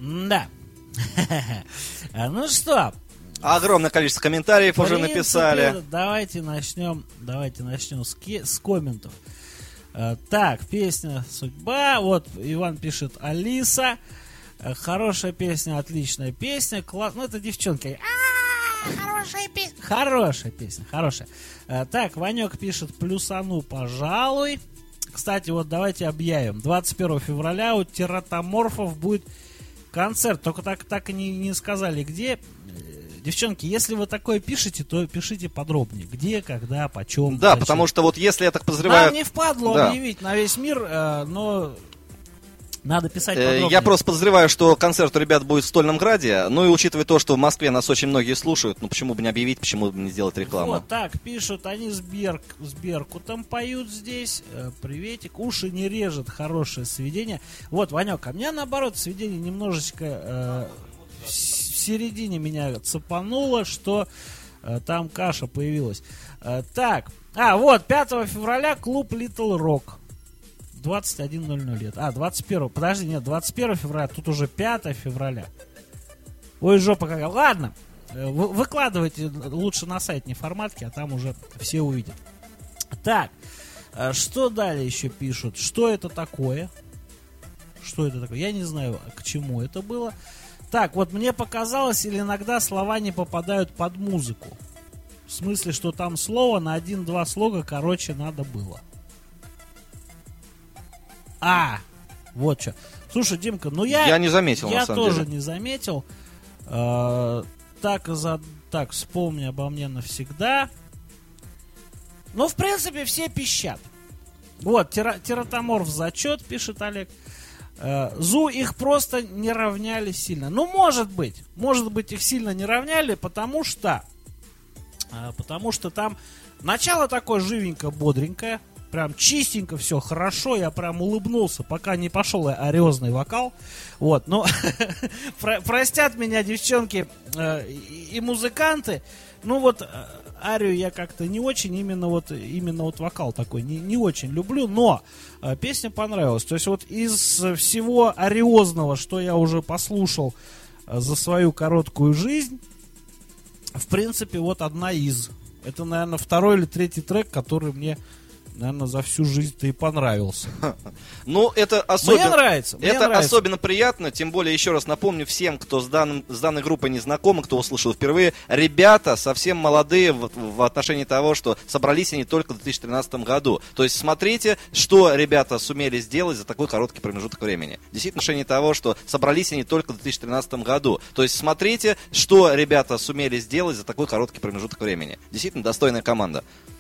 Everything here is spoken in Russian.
Да. Ну что? Огромное количество комментариев уже написали. Давайте начнем с комментов. Так, песня «Судьба». Вот Иван пишет: Алиса. Хорошая песня, отличная песня. Ну, это девчонка. Хорошая песня. Хорошая песня, хорошая. Так, Ванек пишет: плюсану, пожалуй. Кстати, вот давайте объявим. 21 февраля у Тератоморфов будет концерт. Только так и не сказали, где. Девчонки, если вы такое пишете, то пишите подробнее. Где, когда, почем. Да, зачем. Потому что вот если я так подозреваю... Нам не впадло объявить на весь мир, но надо писать подробнее. Я просто подозреваю, что концерт у ребят будет в Стольном Граде. Ну и учитывая то, что в Москве нас очень многие слушают, ну почему бы не объявить, почему бы не сделать рекламу. Вот так пишут, они с Беркутом поют здесь. Приветик, уши не режет, хорошее сведение. Вот, Ванек, а меня наоборот сведение немножечко... в середине меня цепануло, что там каша появилась. Так, вот, 5 февраля клуб Little Rock. 21:00 лет. 21, подожди, нет, 21 февраля, тут уже 5 февраля. Ой, жопа какая. Ладно, выкладывайте лучше на сайт неформатки, а там уже все увидят. Так, что далее еще пишут? Что это такое? Что это такое? Я не знаю, к чему это было. Так, вот мне показалось, или иногда слова не попадают под музыку. В смысле, что там слово на 1-2 слога короче надо было. Вот что. Слушай, Димка, ну я не заметил, на самом тоже деле. не заметил. Так, вспомни обо мне навсегда. Ну, в принципе, все пищат. Вот, Тератоморф зачет, пишет Олег. ЗУ их просто не равняли сильно. Ну, может быть, их сильно не равняли, потому что там начало такое живенькое, бодренькое, прям чистенько все, хорошо, я прям улыбнулся, пока не пошел ариозный вокал. Вот, но простят меня девчонки и музыканты, ну вот арию я как-то не очень, именно вот вокал такой не очень люблю, но песня понравилась. То есть вот из всего ариозного, что я уже послушал за свою короткую жизнь, в принципе, вот одна из. Это, наверное, 2-й или 3-й трек, который мне, наверное, за всю жизнь-то и понравился. Ну, это особенно... Мне нравится. Особенно приятно, тем более, еще раз напомню всем, кто с данной группой не знакомы, кто услышал впервые, ребята совсем молодые в отношении того, что собрались они только в 2013 году. То есть смотрите, что ребята сумели сделать за такой короткий промежуток времени. Действительно, в отношении того, что собрались они только в 2013 году. То есть смотрите, что ребята сумели сделать за такой короткий промежуток времени. Действительно, достойная команда.